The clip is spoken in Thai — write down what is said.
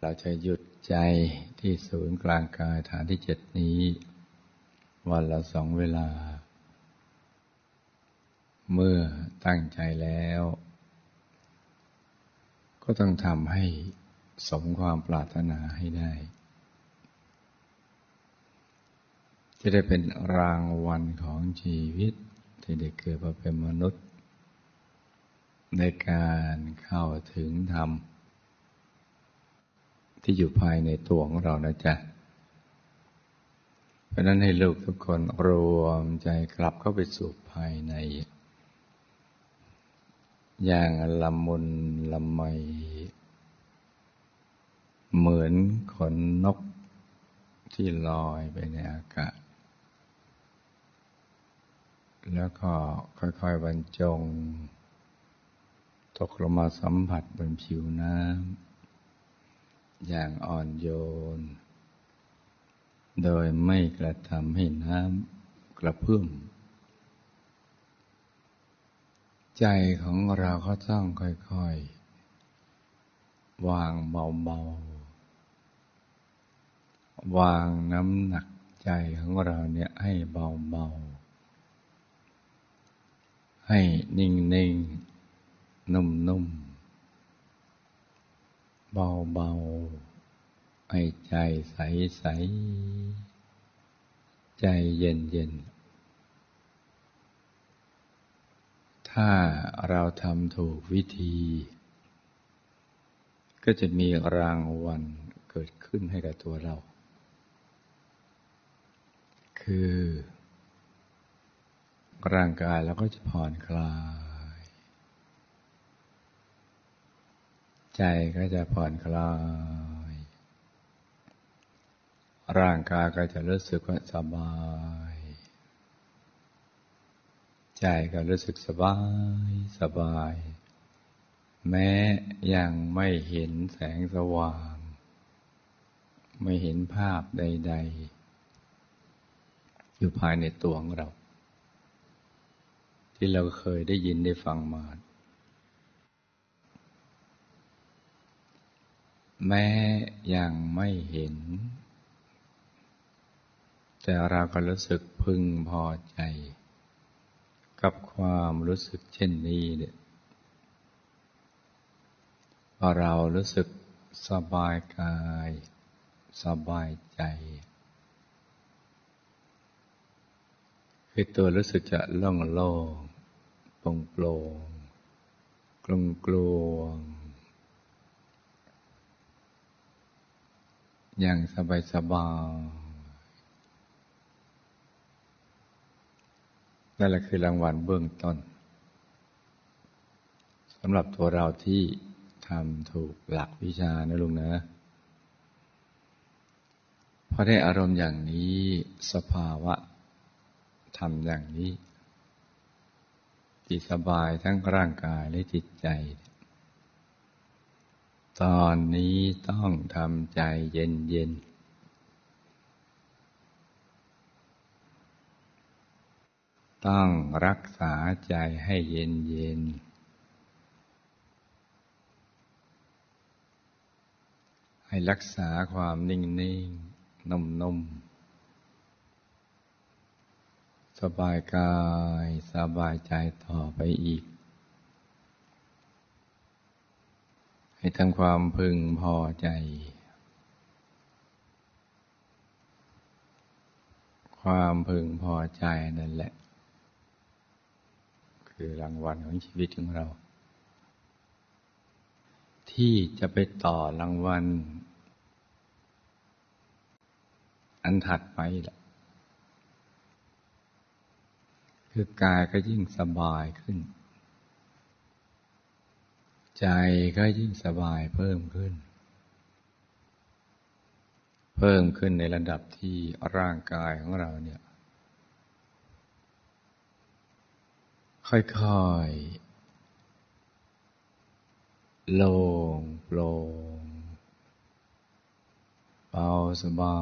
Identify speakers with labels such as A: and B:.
A: เราจะหยุดใจที่ศูนย์กลางกายฐานที่7นี้วันละ2 เวลาเมื่อตั้งใจแล้วก็ต้องทำให้สมความปรารถนาให้ได้จะได้เป็นรางวัลของชีวิตที่ได้เกิดมาเป็นมนุษย์ในการเข้าถึงธรรมที่อยู่ภายในตัวของเรานะจ๊ะเพราะนั้นให้ลูกทุกคนรวมใจกลับเข้าไปสู่ภายในอย่างละมุนละไมเหมือนขนนกที่ลอยไปในอากาศแล้วก็ค่อยๆบรรจงตกลงมาสัมผัสบนผิวน้ำอย่างอ่อนโยนโดยไม่กระทำให้น้ำกระเพื่อมใจของเราก็ต้องค่อยๆวางเบาๆวางน้ำหนักใจของเราเนี่ยให้เบาๆให้นิ่งๆนุ่มๆเบาๆให้ใจใสๆใจเย็นๆถ้าเราทำถูกวิธีก็จะมีรางวัลเกิดขึ้นให้กับตัวเราคือร่างกายเราก็จะผ่อนคลายใจก็จะผ่อนคลายร่างกายก็จะรู้สึกว่าสบายใจก็รู้สึกสบายแม้ยังไม่เห็นแสงสว่างไม่เห็นภาพใดๆอยู่ภายในตัวของเราที่เราเคยได้ยินได้ฟังมาแม้ยังไม่เห็นแต่เราก็รู้สึกพึงพอใจกับความรู้สึกเช่นนี้เนี่ยพอเรารู้สึกสบายกายสบายใจคือตัวรู้สึกจะโล่งๆโปร่งๆกลวงๆอย่างสบายนั่นแหละคือรางวัลเบื้องต้นสำหรับตัวเราที่ทำถูกหลักวิชานะลุงนะพอได้อารมณ์อย่างนี้สภาวะทำอย่างนี้จิตสบายทั้งร่างกายและจิตใจตอนนี้ต้องทำใจเย็นๆต้องรักษาใจให้เย็นๆให้รักษาความนิ่งๆนุ่มๆสบายกายสบายใจต่อไปอีกให้ทำความพึงพอใจความพึงพอใจนั่นแหละคือรางวัลของชีวิตของเราที่จะไปต่อรางวัลอันถัดไปล่ะคือกายก็ยิ่งสบายขึ้นใจก็ยิ่งสบายเพิ่มขึ้นในระดับที่ร่างกายของเราเนี่ยค่อยๆโล่งโปร่งเบาสบา